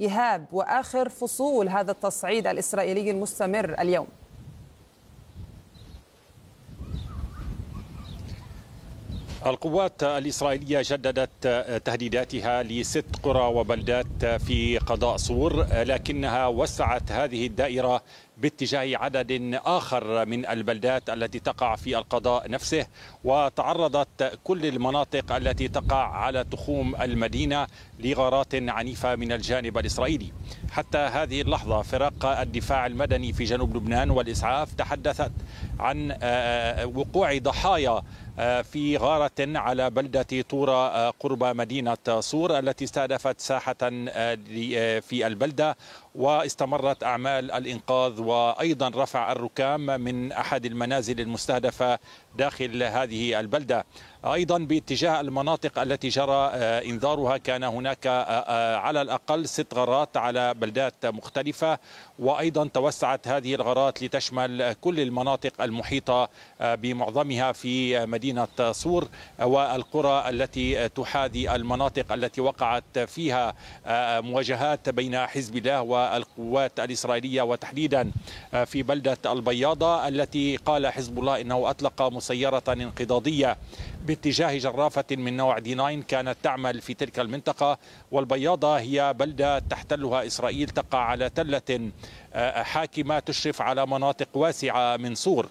إيهاب وآخر فصول هذا التصعيد الإسرائيلي المستمر اليوم؟ القوات الإسرائيلية جددت تهديداتها ل6 قرى وبلدات في قضاء صور، لكنها وسعت هذه الدائرة باتجاه عدد آخر من البلدات التي تقع في القضاء نفسه، وتعرضت كل المناطق التي تقع على تخوم المدينة لغارات عنيفة من الجانب الإسرائيلي. حتى هذه اللحظة فرق الدفاع المدني في جنوب لبنان والإسعاف تحدثت عن وقوع ضحايا في غارة على بلدة طورة قرب مدينة صور التي استهدفت ساحة في البلدة، واستمرت أعمال الإنقاذ وأيضا رفع الركام من أحد المنازل المستهدفة داخل هذه البلدة. أيضا باتجاه المناطق التي جرى إنذارها كان هناك على الأقل 6 غارات على بلدات مختلفة، وأيضا توسعت هذه الغارات لتشمل كل المناطق المحيطة بمعظمها في مدينة صور والقرى التي تحاذي المناطق التي وقعت فيها مواجهات بين حزب الله والقوات الإسرائيلية، وتحديدا في بلدة البياضة التي قال حزب الله إنه أطلق مسيرة انقضاضية باتجاه جرافة من نوع D9 كانت تعمل في تلك المنطقة. والبياضة هي بلدة تحتلها إسرائيل تقع على تلة حاكمة تشرف على مناطق واسعة من صور،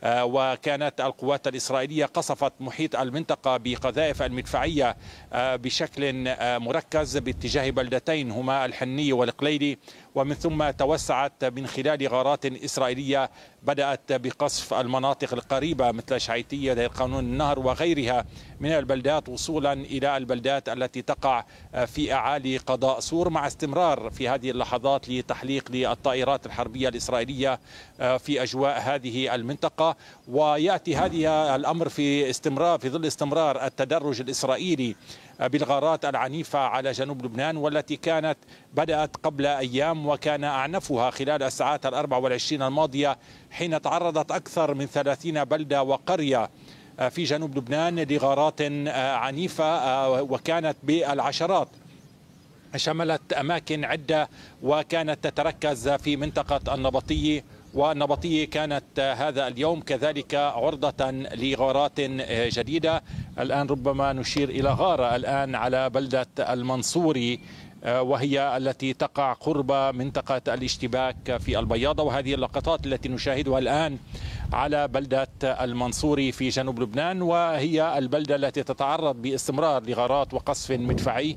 وكانت القوات الإسرائيلية قصفت محيط المنطقة بقذائف المدفعية بشكل مركز باتجاه بلدتين هما الحني والقليلي، ومن ثم توسعت من خلال غارات إسرائيلية بدأت بقصف المناطق القريبة مثل شعيتية دير قانون النهر وغيرها من البلدات وصولا إلى البلدات التي تقع في أعالي قضاء صور، مع استمرار في هذه اللحظات لتحليق للطائرات الحربية الإسرائيلية في أجواء هذه المنطقة. ويأتي هذا الأمر في ظل استمرار التدرج الإسرائيلي بالغارات العنيفة على جنوب لبنان، والتي كانت بدأت قبل أيام وكان أعنفها خلال الساعات 24 الماضية، حين تعرضت أكثر من 30 بلدة وقرية في جنوب لبنان لغارات عنيفة وكانت بالعشرات، شملت أماكن عدة وكانت تتركز في منطقة النبطية، والنبطية كانت هذا اليوم كذلك عرضة لغارات جديدة. الآن ربما نشير إلى غارة الآن على بلدة المنصوري، وهي التي تقع قرب منطقة الاشتباك في البياضة، وهذه اللقطات التي نشاهدها الآن على بلدة المنصوري في جنوب لبنان، وهي البلدة التي تتعرض باستمرار لغارات وقصف مدفعي.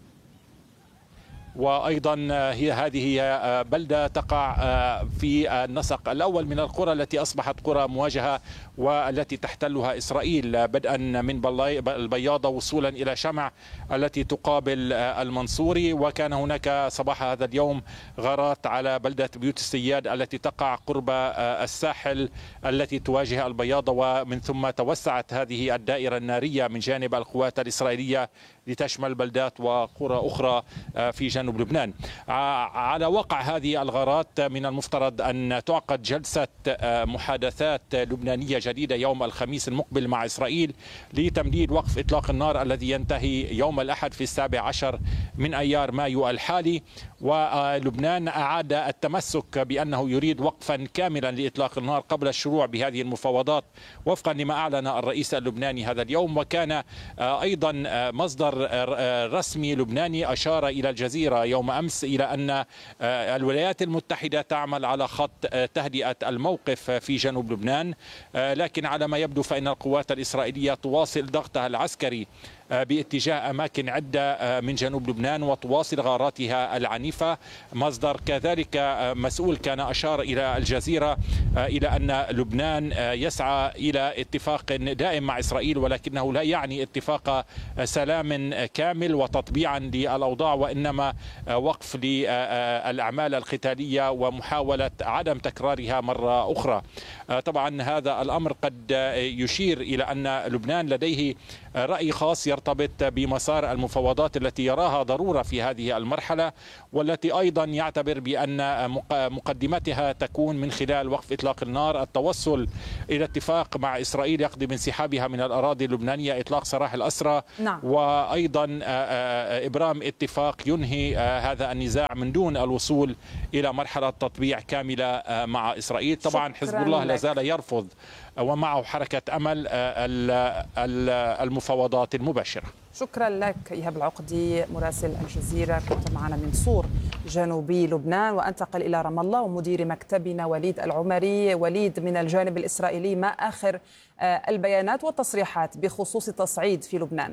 وأيضا هذه بلدة تقع في النسق الأول من القرى التي أصبحت قرى مواجهة والتي تحتلها إسرائيل، بدءا من البياضة وصولا إلى شمع التي تقابل المنصوري. وكان هناك صباح هذا اليوم غارات على بلدة بيوت السياد التي تقع قرب الساحل التي تواجه البياضة، ومن ثم توسعت هذه الدائرة النارية من جانب القوات الإسرائيلية لتشمل بلدات وقرى أخرى في جنوب لبنان. على وقع هذه الغارات من المفترض أن تعقد جلسة محادثات لبنانية جديدة يوم الخميس المقبل مع إسرائيل لتمديد وقف إطلاق النار الذي ينتهي يوم الأحد في 17 من أيار مايو الحالي. ولبنان أعاد التمسك بأنه يريد وقفا كاملا لإطلاق النار قبل الشروع بهذه المفاوضات وفقا لما أعلن الرئيس اللبناني هذا اليوم. وكان أيضا مصدر رسمي لبناني أشار إلى الجزيرة يوم أمس إلى أن الولايات المتحدة تعمل على خط تهدئة الموقف في جنوب لبنان، لكن على ما يبدو فإن القوات الإسرائيلية تواصل ضغطها العسكري باتجاه أماكن عدة من جنوب لبنان وتواصل غاراتها العنيفة. مصدر كذلك مسؤول كان أشار إلى الجزيرة إلى أن لبنان يسعى إلى اتفاق دائم مع إسرائيل، ولكنه لا يعني اتفاق سلام كامل وتطبيعا للأوضاع، وإنما وقف للأعمال القتالية ومحاولة عدم تكرارها مرة أخرى. طبعا هذا الأمر قد يشير إلى أن لبنان لديه رأي خاص يرى ترتبط بمسار المفاوضات التي يراها ضرورة في هذه المرحلة، والتي أيضا يعتبر بأن مقدمتها تكون من خلال وقف إطلاق النار، التوصل إلى اتفاق مع إسرائيل يقضي بانسحابها من الأراضي اللبنانية، إطلاق سراح الأسرى، نعم. وأيضا إبرام اتفاق ينهي هذا النزاع من دون الوصول إلى مرحلة تطبيع كاملة مع إسرائيل. طبعا حزب الله لا زال يرفض ومعه حركة أمل المفاوضات المباشرة. شكرا لك إيهاب العقدي مراسل الجزيرة، كنت معنا من صور جنوبي لبنان. وأنتقل إلى رام الله ومدير مكتبنا وليد العمري. وليد، من الجانب الإسرائيلي ما آخر البيانات والتصريحات بخصوص التصعيد في لبنان؟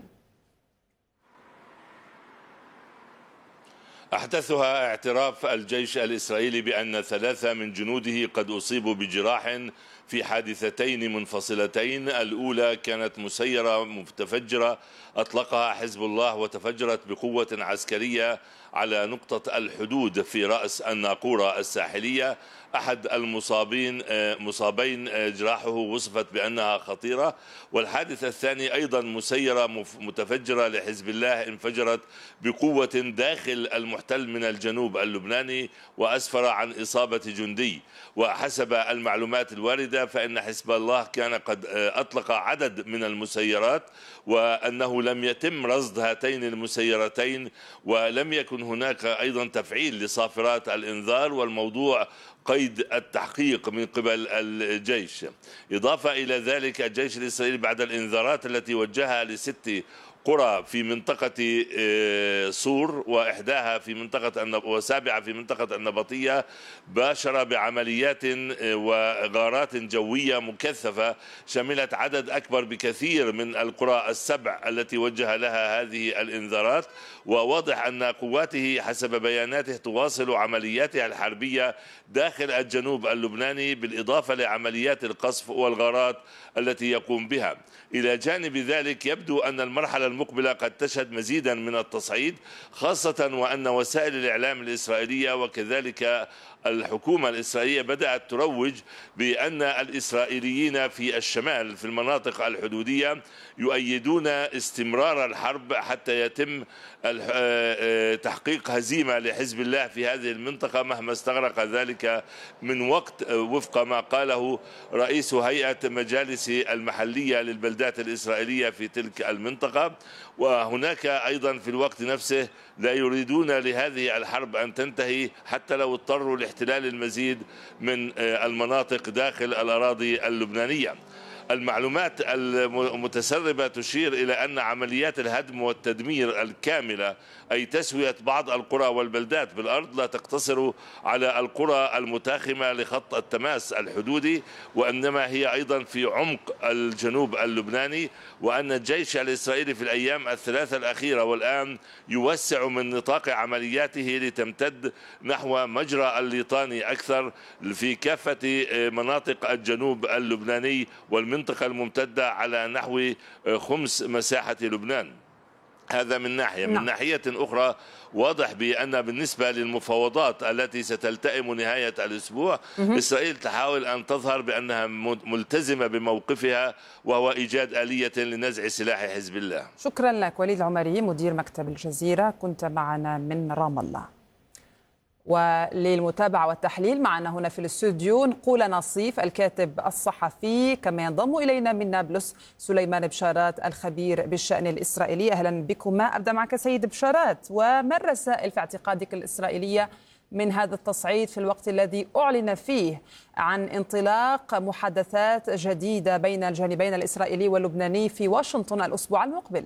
أحدثها اعتراف الجيش الإسرائيلي بأن 3 من جنوده قد أصيبوا بجراح في حادثتين منفصلتين. الأولى كانت مسيرة متفجرة أطلقها حزب الله وتفجرت بقوة عسكرية على نقطة الحدود في رأس الناقورة الساحلية. أحد مصابين جراحه وصفت بأنها خطيرة. والحادث الثاني أيضا مسيرة متفجرة لحزب الله انفجرت بقوة داخل المحتل من الجنوب اللبناني وأسفر عن إصابة جندي. وحسب المعلومات الواردة فإن حزب الله كان قد أطلق عدد من المسيرات، وأنه لم يتم رصد هاتين المسيرتين، ولم يكن هناك أيضا تفعيل لصافرات الإنذار، والموضوع قيد التحقيق من قبل الجيش. إضافة إلى ذلك الجيش الإسرائيلي بعد الإنذارات التي وجهها ل6 قرى في منطقة صور وإحداها في منطقة وسابعة في منطقة النبطية باشر بعمليات وغارات جوية مكثفة شملت عدد أكبر بكثير من القرى ال7 التي وجه لها هذه الإنذارات. وواضح أن قواته حسب بياناته تواصل عملياتها الحربية داخل الجنوب اللبناني، بالإضافة لعمليات القصف والغارات التي يقوم بها. إلى جانب ذلك يبدو أن المرحلة المقبلة قد تشهد مزيدا من التصعيد، خاصة وأن وسائل الإعلام الإسرائيلية وكذلك الحكومة الإسرائيلية بدأت تروج بأن الإسرائيليين في الشمال في المناطق الحدودية يؤيدون استمرار الحرب حتى يتم تحقيق هزيمة لحزب الله في هذه المنطقة مهما استغرق ذلك من وقت، وفق ما قاله رئيس هيئة مجالس المحلية للبلدات الإسرائيلية في تلك المنطقة. وهناك أيضا في الوقت نفسه لا يريدون لهذه الحرب أن تنتهي حتى لو اضطروا لاحتلال المزيد من المناطق داخل الأراضي اللبنانية. المعلومات المتسربة تشير إلى أن عمليات الهدم والتدمير الكاملة أي تسوية بعض القرى والبلدات بالأرض لا تقتصر على القرى المتاخمة لخط التماس الحدودي، وإنما هي أيضا في عمق الجنوب اللبناني، وأن الجيش الإسرائيلي في الأيام ال3 الأخيرة والآن يوسع من نطاق عملياته لتمتد نحو مجرى الليطاني أكثر في كافة مناطق الجنوب اللبناني والمنطقة الممتدة على نحو خمس مساحة لبنان. هذا من ناحية. من ناحية أخرى واضح بأن بالنسبة للمفاوضات التي ستلتئم نهاية الأسبوع إسرائيل تحاول أن تظهر بأنها ملتزمة بموقفها، وهو إيجاد آلية لنزع سلاح حزب الله. شكرا لك وليد العمري مدير مكتب الجزيرة، كنت معنا من رام الله. وللمتابعة والتحليل معنا هنا في الاستوديو نقول نصيف الكاتب الصحفي، كما ينضم إلينا من نابلس سليمان بشارات الخبير بالشأن الإسرائيلي. أهلا بكما. أبدأ معك سيد بشارات، وما الرسائل في اعتقادك الإسرائيلية من هذا التصعيد في الوقت الذي أعلن فيه عن انطلاق محادثات جديدة بين الجانبين الإسرائيلي واللبناني في واشنطن الأسبوع المقبل؟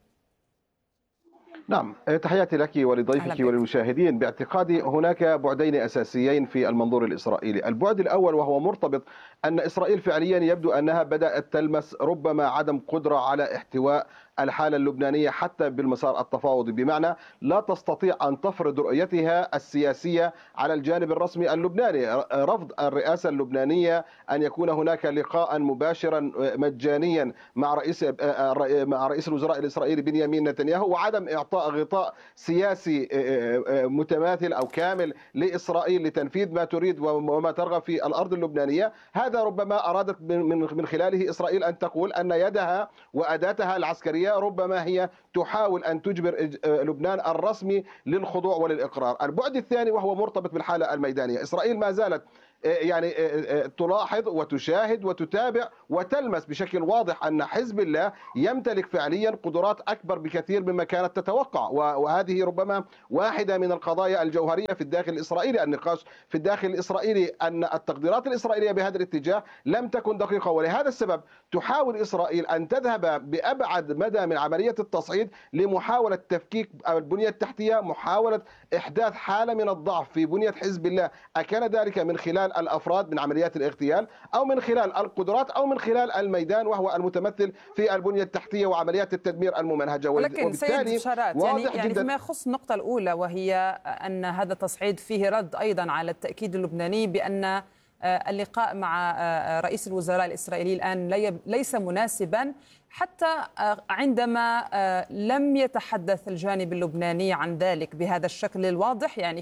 نعم، تحياتي لك ولضيفك وللمشاهدين. باعتقادي هناك بعدين أساسيين في المنظور الإسرائيلي. البعد الأول وهو مرتبط أن إسرائيل فعليا يبدو أنها بدأت تلمس ربما عدم قدرة على احتواء الحالة اللبنانية حتى بالمسار التفاوضي، بمعنى لا تستطيع أن تفرض رؤيتها السياسية على الجانب الرسمي اللبناني. رفض الرئاسة اللبنانية أن يكون هناك لقاء مباشرا مجانيا مع رئيس الوزراء الإسرائيلي بنيامين نتنياهو، وعدم إعطاء غطاء سياسي متماثل أو كامل لإسرائيل لتنفيذ ما تريد وما ترغب في الأرض اللبنانية. هذا ربما أرادت من خلاله إسرائيل أن تقول أن يدها وأداتها العسكرية الإسرائيلية ربما هي تحاول أن تجبر لبنان الرسمي للخضوع وللإقرار. البعد الثاني وهو مرتبط بالحالة الميدانية، إسرائيل ما زالت يعني تلاحظ وتشاهد وتتابع وتلمس بشكل واضح أن حزب الله يمتلك فعليا قدرات أكبر بكثير مما كانت تتوقع، وهذه ربما واحدة من القضايا الجوهرية في الداخل الإسرائيلي. النقاش في الداخل الإسرائيلي أن التقديرات الإسرائيلية بهذا الاتجاه لم تكن دقيقة، ولهذا السبب تحاول إسرائيل أن تذهب بأبعد مدى من عملية التصعيد لمحاولة تفكيك البنية التحتية، محاولة إحداث حالة من الضعف في بنية حزب الله، أكان ذلك من خلال الأفراد من عمليات الاغتيال أو من خلال القدرات أو من خلال الميدان وهو المتمثل في البنية التحتية وعمليات التدمير الممنهجة. ولكن سيد بشارات يعني فيما يخص النقطة الأولى وهي أن هذا التصعيد فيه رد أيضا على التأكيد اللبناني بأن اللقاء مع رئيس الوزراء الإسرائيلي الآن ليس مناسبا، حتى عندما لم يتحدث الجانب اللبناني عن ذلك بهذا الشكل الواضح. يعني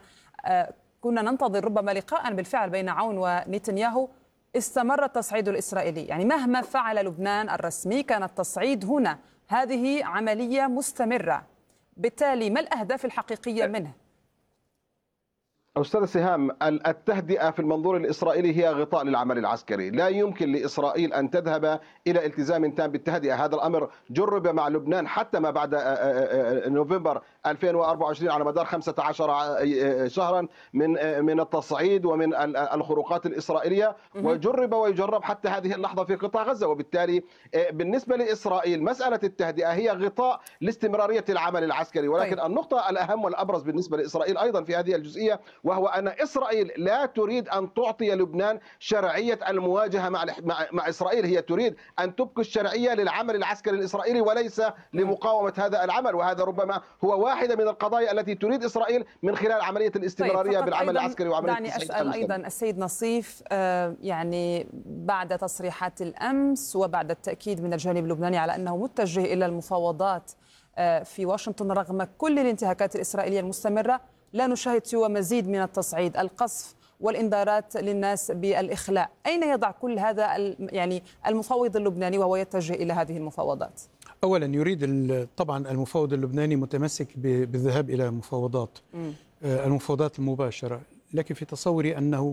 كنا ننتظر ربما لقاء بالفعل بين عون ونتنياهو، استمر التصعيد الإسرائيلي. يعني مهما فعل لبنان الرسمي كان التصعيد هنا هذه عملية مستمرة، بالتالي ما الأهداف الحقيقية منه؟ أستاذ سهام، التهدئة في المنظور الإسرائيلي هي غطاء للعمل العسكري. لا يمكن لإسرائيل أن تذهب إلى التزام تام بالتهدئة. هذا الأمر جرب مع لبنان حتى ما بعد نوفمبر 2024 على مدار 15 شهرا من التصعيد ومن الخروقات الإسرائيلية، وجرب ويجرب حتى هذه اللحظة في قطاع غزة. وبالتالي بالنسبة لإسرائيل مسألة التهدئة هي غطاء لاستمرارية العمل العسكري. ولكن النقطة الأهم والأبرز بالنسبة لإسرائيل أيضا في هذه الجزئية وهو أن إسرائيل لا تريد أن تعطي لبنان شرعية المواجهة مع إسرائيل. هي تريد أن تبقي الشرعية للعمل العسكري الإسرائيلي وليس لمقاومة هذا العمل، وهذا ربما هو واحدة من القضايا التي تريد إسرائيل من خلال عملية الاستمرارية بالعمل العسكري وعملية دعني أسأل أيضا السيد نصيف، يعني بعد تصريحات الأمس وبعد التأكيد من الجانب اللبناني على أنه متجه إلى المفاوضات في واشنطن رغم كل الانتهاكات الإسرائيلية المستمرة، لا نشاهد سوى مزيد من التصعيد، القصف والإنذارات للناس بالإخلاء. أين يضع كل هذا يعني المفاوض اللبناني وهو يتجه إلى هذه المفاوضات؟ أولا يريد طبعا المفاوض اللبناني متمسك بالذهاب إلى مفاوضات المفاوضات المباشرة، لكن في تصوري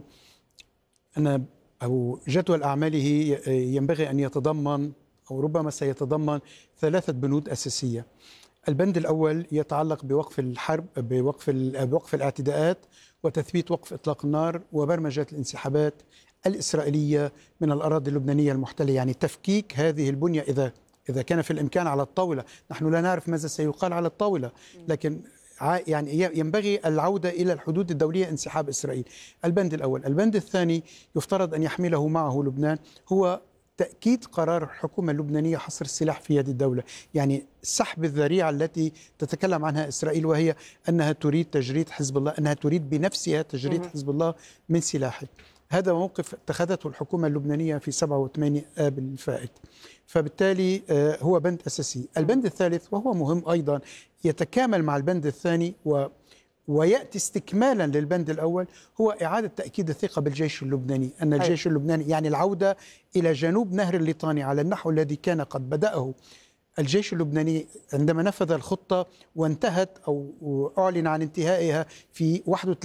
أو جدول أعماله ينبغي أن يتضمن أو ربما سيتضمن 3 بنود أساسية. البند الأول يتعلق بوقف الحرب، بوقف الاعتداءات وتثبيت وقف إطلاق النار وبرمجة الانسحابات الإسرائيلية من الأراضي اللبنانية المحتلة، يعني تفكيك هذه البنية إذا كان في الإمكان على الطاولة. نحن لا نعرف ماذا سيقال على الطاولة، لكن يعني ينبغي العودة إلى الحدود الدولية، انسحاب إسرائيل. البند الأول. البند الثاني يفترض أن يحمله معه لبنان هو تأكيد قرار الحكومة اللبنانية حصر السلاح في يد الدولة، يعني سحب الذريعة التي تتكلم عنها إسرائيل وهي أنها تريد تجريد حزب الله، أنها تريد بنفسها تجريد حزب الله من سلاحه. هذا موقف اتخذته الحكومة اللبنانية في 7 و8 آب الفائت، فبالتالي هو بند أساسي. البند الثالث وهو مهم أيضا يتكامل مع البند الثاني ويأتي استكمالا للبند الأول، هو إعادة تأكيد الثقة بالجيش اللبناني، أن الجيش اللبناني يعني العودة إلى جنوب نهر الليطاني على النحو الذي كان قد بدأه الجيش اللبناني عندما نفذ الخطة وانتهت أو أعلن عن انتهائها في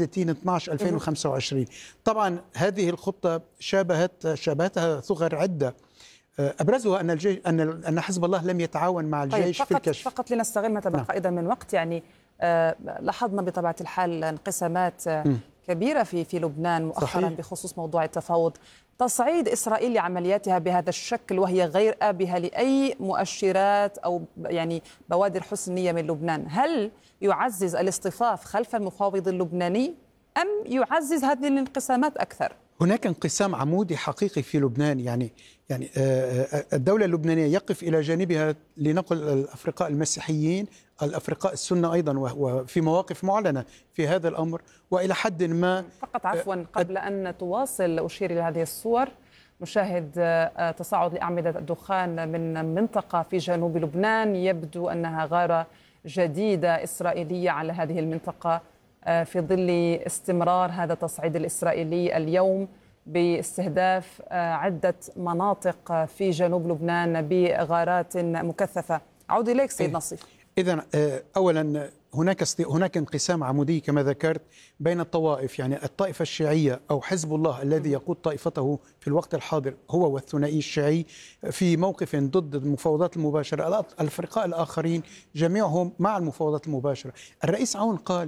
31/12/2025. طبعا هذه الخطة شابهتها ثغر عدة، أبرزها أن حزب الله لم يتعاون مع الجيش في الكشف. فقط لنستغل ما تبقى أيضا من وقت، يعني لاحظنا بطبيعة الحال انقسامات كبيرة في لبنان مؤخرا بخصوص موضوع التفاوض. تصعيد إسرائيل لعملياتها بهذا الشكل وهي غير آبهة لأي مؤشرات أو يعني بوادر حسن نية من لبنان، هل يعزز الاصطفاف خلف المفاوض اللبناني أم يعزز هذه الانقسامات أكثر؟ هناك انقسام عمودي حقيقي في لبنان، يعني الدولة اللبنانية يقف إلى جانبها لنقل الأفرقاء المسيحيين، الأفرقاء السنة أيضا، وفي مواقف معلنة في هذا الأمر وإلى حد ما. فقط عفوا قبل أن تواصل أشير إلى هذه الصور. نشاهد تصاعد لأعمدة الدخان من منطقة في جنوب لبنان، يبدو أنها غارة جديدة إسرائيلية على هذه المنطقة في ظل استمرار هذا التصعيد الإسرائيلي اليوم باستهداف عدة مناطق في جنوب لبنان بغارات مكثفة. أعود إليك سيد نصيف. إذن أولا هناك انقسام عمودي كما ذكرت بين الطوائف، يعني الطائفة الشيعية أو حزب الله الذي يقود طائفته في الوقت الحاضر هو والثنائي الشيعي في موقف ضد المفاوضات المباشرة، الفرقاء الآخرين جميعهم مع المفاوضات المباشرة. الرئيس عون قال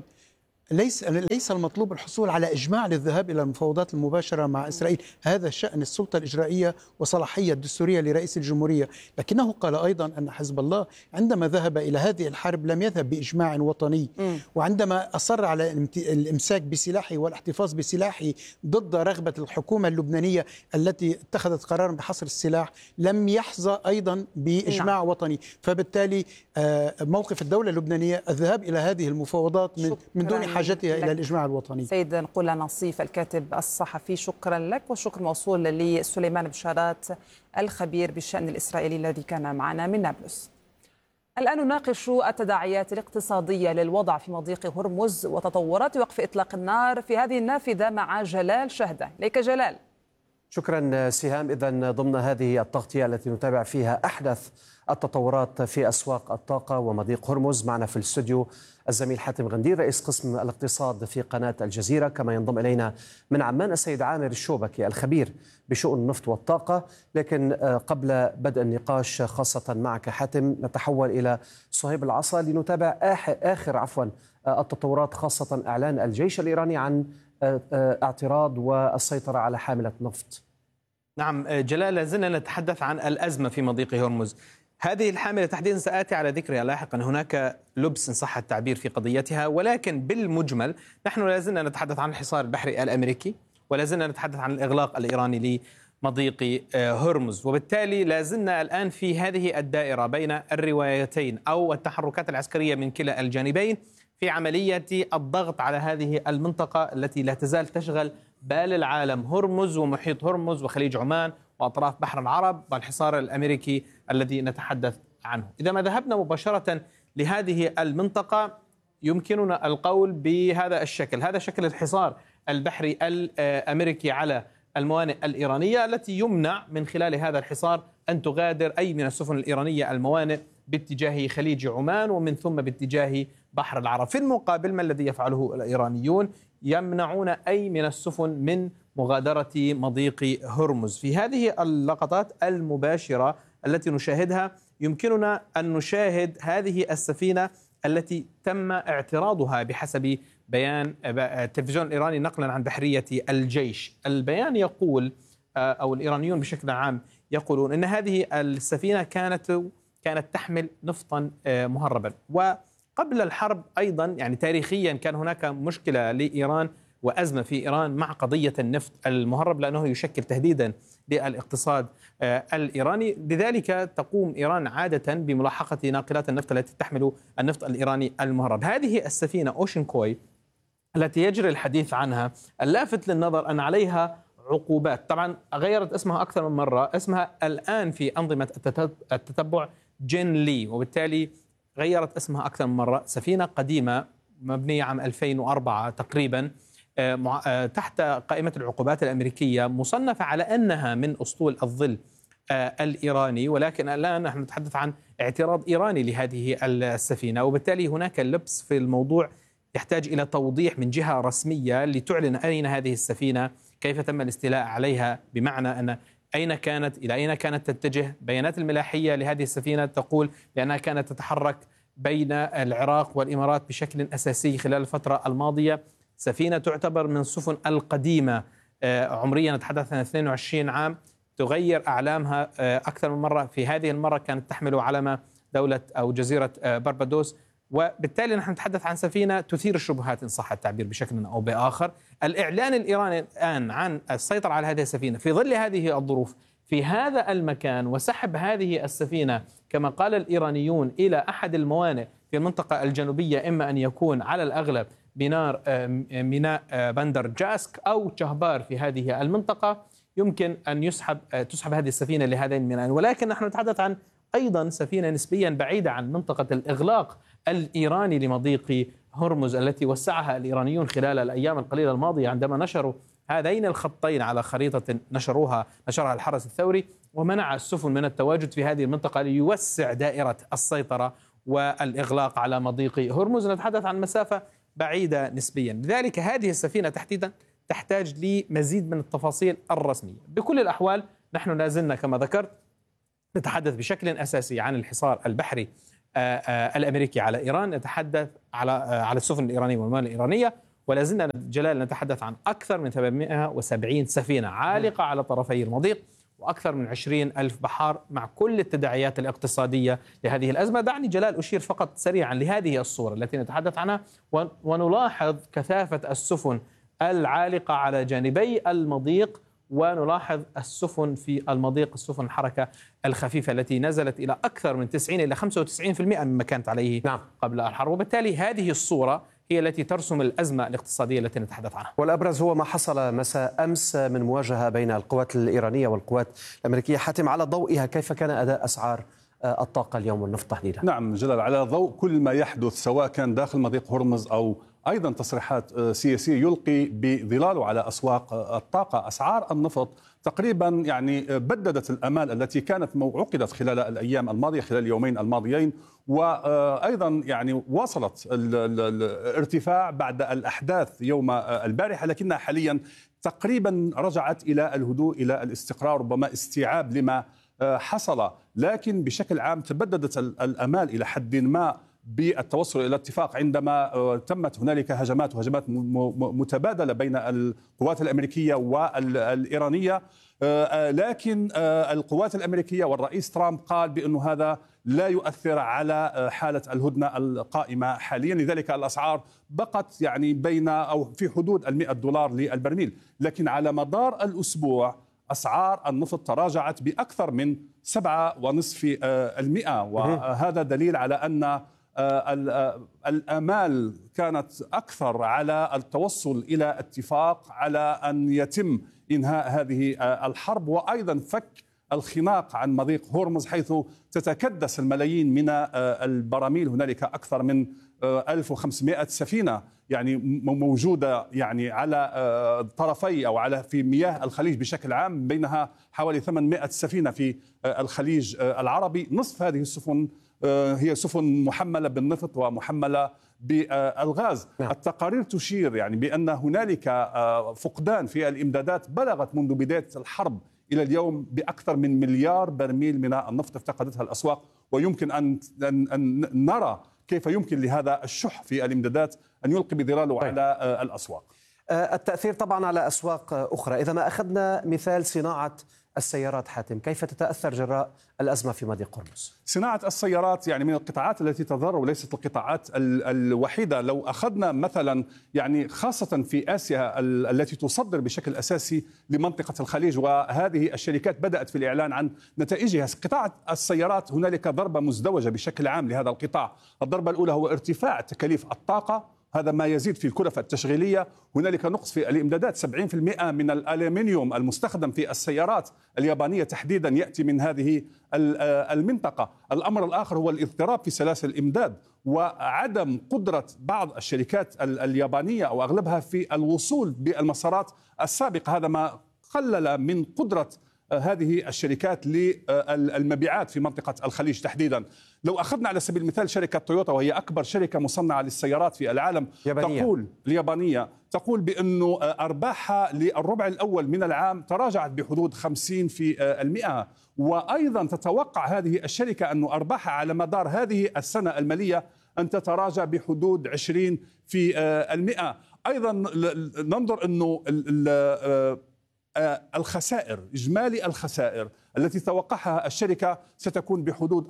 ليس المطلوب الحصول على إجماع للذهاب إلى المفاوضات المباشرة مع إسرائيل، هذا شأن السلطة الإجرائية وصلاحية الدستورية لرئيس الجمهورية. لكنه قال أيضا أن حزب الله عندما ذهب إلى هذه الحرب لم يذهب بإجماع وطني، وعندما أصر على الإمساك بسلاحه والاحتفاظ بسلاحه ضد رغبة الحكومة اللبنانية التي اتخذت قرارا بحصر السلاح لم يحظى أيضا بإجماع وطني. فبالتالي موقف الدولة اللبنانية الذهاب إلى هذه المفاوضات من دون حاجتها إلى الإجماع الوطني. سيد نقول نصيف الكاتب الصحفي، شكرا لك، وشكر موصول لسليمان بشارات الخبير بالشأن الإسرائيلي الذي كان معنا من نابلس. الآن نناقش التداعيات الاقتصادية للوضع في مضيق هرمز وتطورات وقف إطلاق النار في هذه النافذة مع جلال شهدة. ليك جلال. شكرا سهام. إذن ضمن هذه التغطية التي نتابع فيها أحدث التطورات في أسواق الطاقة ومضيق هرمز، معنا في الاستوديو الزميل حاتم غندير رئيس قسم الاقتصاد في قناة الجزيرة، كما ينضم إلينا من عمان السيد عامر الشوبكي الخبير بشؤون النفط والطاقة. لكن قبل بدء النقاش خاصة معك حاتم نتحول إلى صهيب العصا لنتابع آخر التطورات، خاصة إعلان الجيش الإيراني عن اعتراض والسيطرة على حاملة نفط. نعم جلال، لازلنا نتحدث عن الأزمة في مضيق هرمز. هذه الحاملة تحديدا سآتي على ذكرها لاحقا، هناك لبس إن صح التعبير في قضيتها، ولكن بالمجمل نحن لازلنا نتحدث عن الحصار البحري الأمريكي، ولازلنا نتحدث عن الإغلاق الإيراني لمضيق هرمز، وبالتالي لازلنا الآن في هذه الدائرة بين الروايتين أو التحركات العسكرية من كلا الجانبين في عملية الضغط على هذه المنطقة التي لا تزال تشغل بال العالم، هرمز ومحيط هرمز وخليج عمان وأطراف بحر العرب والحصار الأمريكي الذي نتحدث عنه. إذا ما ذهبنا مباشرة لهذه المنطقة يمكننا القول بهذا الشكل، هذا شكل الحصار البحري الأمريكي على الموانئ الإيرانية التي يمنع من خلال هذا الحصار أن تغادر أي من السفن الإيرانية الموانئ باتجاه خليج عمان ومن ثم باتجاه بحر العرب. في المقابل ما الذي يفعله الإيرانيون؟ يمنعون أي من السفن من مغادرة مضيق هرمز. في هذه اللقطات المباشرة التي نشاهدها يمكننا أن نشاهد هذه السفينة التي تم اعتراضها بحسب بيان التلفزيون الإيراني نقلا عن بحرية الجيش. البيان يقول أو الإيرانيون بشكل عام يقولون أن هذه السفينة كانت تحمل نفطا مهربا، وقبل الحرب أيضا يعني تاريخيا كان هناك مشكلة لإيران وأزمة في إيران مع قضية النفط المهرب لأنه يشكل تهديدا للاقتصاد الإيراني. لذلك تقوم إيران عادة بملاحقة ناقلات النفط التي تحمل النفط الإيراني المهرب. هذه السفينة أوشن كوي التي يجري الحديث عنها، اللافت للنظر أن عليها عقوبات، طبعا غيرت اسمها أكثر من مرة، اسمها الآن في أنظمة التتبع جين لي، وبالتالي غيرت اسمها أكثر من مرة. سفينة قديمة مبنية عام 2004 تقريبا تحت قائمة العقوبات الأمريكية، مصنفة على أنها من أسطول الظل الإيراني، ولكن الآن نحن نتحدث عن اعتراض إيراني لهذه السفينة، وبالتالي هناك لبس في الموضوع يحتاج إلى توضيح من جهة رسمية لتعلن أين هذه السفينة، كيف تم الاستيلاء عليها، بمعنى أن إلى أين كانت تتجه. بيانات الملاحية لهذه السفينة تقول بأنها كانت تتحرك بين العراق والإمارات بشكل أساسي خلال الفترة الماضية. سفينة تعتبر من السفن القديمة عمريا، نتحدث عن 22 عام، تغير أعلامها أكثر من مرة. في هذه المرة كانت تحمل علم دولة أو جزيرة بربادوس، وبالتالي نحن نتحدث عن سفينة تثير الشبهات إن صح التعبير بشكل أو بآخر. الإعلان الإيراني الآن عن السيطرة على هذه السفينة في ظل هذه الظروف في هذا المكان وسحب هذه السفينة كما قال الإيرانيون إلى أحد الموانئ في المنطقة الجنوبية، إما أن يكون على الأغلب بنار ميناء بندر جاسك أو شهبار في هذه المنطقة، يمكن أن تسحب هذه السفينة لهذين الميناء. ولكن نحن نتحدث عن أيضا سفينة نسبيا بعيدة عن منطقة الإغلاق الإيراني لمضيق هرمز التي وسعها الإيرانيون خلال الأيام القليلة الماضية عندما نشروا هذين الخطين على خريطة نشرها الحرس الثوري، ومنع السفن من التواجد في هذه المنطقة ليوسع دائرة السيطرة والإغلاق على مضيق هرمز. نتحدث عن مسافة بعيدة نسبيا، لذلك هذه السفينة تحديدا تحتاج لمزيد من التفاصيل الرسمية. بكل الأحوال نحن لازلنا كما ذكرت نتحدث بشكل أساسي عن الحصار البحري الأمريكي على إيران، نتحدث على السفن الإيرانية والموانئ الإيرانية، ولا زلنا جلال نتحدث عن أكثر من 870 سفينة عالقة على طرفي المضيق، وأكثر من 20,000 بحار، مع كل التداعيات الاقتصادية لهذه الأزمة. دعني جلال أشير فقط سريعا لهذه الصورة التي نتحدث عنها، ونلاحظ كثافة السفن العالقة على جانبي المضيق، ونلاحظ السفن في المضيق، السفن الحركة الخفيفة التي نزلت إلى أكثر من 90 إلى 95% مما كانت عليه قبل الحرب. وبالتالي هذه الصورة هي التي ترسم الأزمة الاقتصادية التي نتحدث عنها. والأبرز هو ما حصل مساء أمس من مواجهة بين القوات الإيرانية والقوات الأمريكية. حاتم، على ضوئها كيف كان أداء أسعار الطاقة اليوم والنفط تحديدا؟ نعم جلال، على ضوء كل ما يحدث سواء كان داخل مضيق هرمز أو أيضا تصريحات سياسية يلقي بظلاله على أسواق الطاقة، أسعار النفط تقريبا يعني بددت الأمال التي كانت عقدت خلال الأيام الماضية، خلال اليومين الماضيين، وأيضا يعني واصلت الارتفاع بعد الأحداث يوم البارحة، لكنها حاليا تقريبا رجعت إلى الهدوء، إلى الاستقرار، ربما استيعاب لما حصل. لكن بشكل عام تبددت الأمال إلى حد ما بالتوصل إلى اتفاق عندما تمت هنالك هجمات متبادلة بين القوات الأمريكية والإيرانية، لكن القوات الأمريكية والرئيس ترامب قال بأن هذا لا يؤثر على حالة الهدنة القائمة حاليا، لذلك الأسعار بقت يعني بين أو في حدود $100 للبرميل. لكن على مدار الأسبوع أسعار النفط تراجعت بأكثر من 7.5%، وهذا دليل على أن الآمال كانت أكثر على التوصل إلى اتفاق على أن يتم إنهاء هذه الحرب، وأيضا فك الخناق عن مضيق هرمز حيث تتكدس الملايين من البراميل. هنالك أكثر من 1500 سفينة يعني موجودة يعني على طرفي أو على في مياه الخليج بشكل عام، بينها حوالي 800 سفينة في الخليج العربي. نصف هذه السفن هي سفن محملة بالنفط ومحملة بالغاز. التقارير تشير يعني بأن هنالك فقدان في الإمدادات بلغت منذ بداية الحرب إلى اليوم بأكثر من مليار برميل من النفط افتقدتها الأسواق، ويمكن أن نرى كيف يمكن لهذا الشح في الإمدادات أن يلقي بظلاله على الأسواق. التأثير طبعا على أسواق أخرى. إذا ما أخذنا مثال صناعة السيارات، حاتم، كيف تتأثر جراء الأزمة في مضيق هرمز؟ صناعة السيارات يعني من القطاعات التي تضرر وليست القطاعات الوحيدة. لو أخذنا مثلا يعني خاصة في آسيا التي تصدر بشكل أساسي لمنطقة الخليج، وهذه الشركات بدأت في الإعلان عن نتائجها. قطاع السيارات هنالك ضربة مزدوجة بشكل عام لهذا القطاع. الضربة الأولى هو ارتفاع تكاليف الطاقة، هذا ما يزيد في الكلفة التشغيلية. هنالك نقص في الإمدادات، 70% من الألمنيوم المستخدم في السيارات اليابانية تحديدا يأتي من هذه المنطقة. الأمر الآخر هو الاضطراب في سلاسل الإمداد وعدم قدرة بعض الشركات اليابانية أو أغلبها في الوصول بالمسارات السابقة، هذا ما قلل من قدرة هذه الشركات للمبيعات في منطقة الخليج تحديدا. لو أخذنا على سبيل المثال شركة تويوتا، وهي أكبر شركة مصنعة للسيارات في العالم، اليابانية تقول بأنه أرباحها للربع الأول من العام تراجعت بحدود 50%، وأيضا تتوقع هذه الشركة أن أرباحها على مدار هذه السنة المالية أن تتراجع بحدود 20%. أيضا ننظر أنه الخسائر، إجمالي الخسائر التي توقعها الشركة ستكون بحدود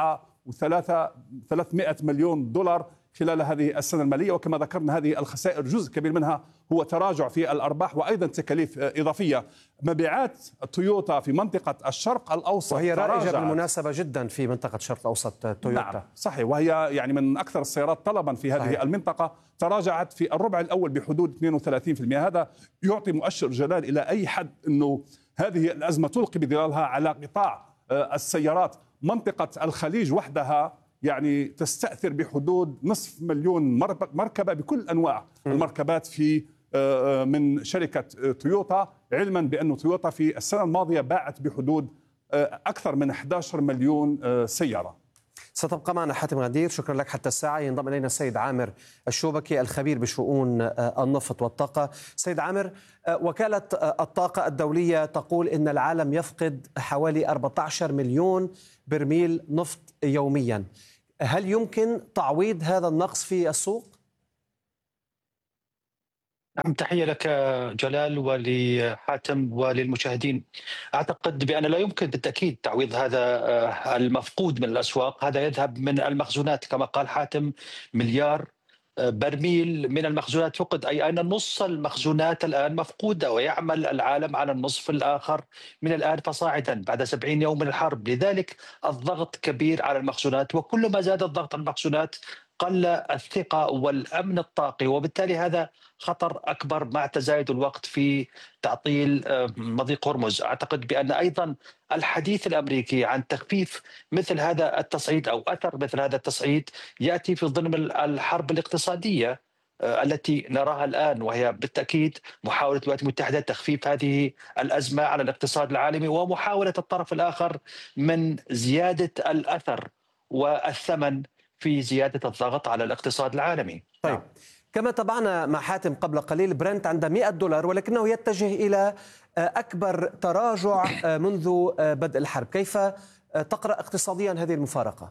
4.3 مليون دولار خلال هذه السنة المالية. وكما ذكرنا هذه الخسائر جزء كبير منها هو تراجع في الأرباح وأيضا تكاليف إضافية. مبيعات تويوتا في منطقة الشرق الأوسط وهي رائجة بالمناسبة جدا في منطقة الشرق الأوسط تويوتا. نعم صحيح، وهي يعني من أكثر السيارات طلبا في هذه المنطقة، تراجعت في الربع الأول بحدود 32%. هذا يعطي مؤشر جلال إلى أي حد أنه هذه الأزمة تلقي بظلالها على قطاع السيارات. منطقة الخليج وحدها يعني تستأثر بحدود 500,000 مركبة بكل أنواع المركبات في من شركة تويوتا، علما بأن تويوتا في السنة الماضية باعت بحدود أكثر من 11 مليون سيارة. ستبقى معنا حاتم غندير، شكرا لك حتى الساعة. ينضم إلينا السيد عامر الشوبكي الخبير بشؤون النفط والطاقة. سيد عامر، وكالة الطاقة الدولية تقول إن العالم يفقد حوالي 14 مليون برميل نفط يوميا. هل يمكن تعويض هذا النقص في السوق؟ نعم، تحية لك جلال ولحاتم وللمشاهدين. أعتقد بأن لا يمكن بالتأكيد تعويض هذا المفقود من الأسواق. هذا يذهب من المخزونات كما قال حاتم، مليار برميل من المخزونات فقد، أي أن نص المخزونات الآن مفقودة، ويعمل العالم على النصف الآخر من الآن فصاعدا بعد 70 يوم من الحرب. لذلك الضغط كبير على المخزونات، وكلما زاد الضغط على المخزونات قل الثقة والأمن الطاقي، وبالتالي هذا خطر أكبر مع تزايد الوقت في تعطيل مضيق هرمز. أعتقد بأن أيضا الحديث الأمريكي عن تخفيف مثل هذا التصعيد أو أثر مثل هذا التصعيد يأتي في ضمن الحرب الاقتصادية التي نراها الآن، وهي بالتأكيد محاولة الولايات المتحدة تخفيف هذه الأزمة على الاقتصاد العالمي، ومحاولة الطرف الآخر من زيادة الأثر والثمن في زيادة الضغط على الاقتصاد العالمي. طيب، كما تابعنا مع حاتم قبل قليل، برنت عند $100 ولكنه يتجه إلى أكبر تراجع منذ بدء الحرب. كيف تقرأ اقتصاديا هذه المفارقة؟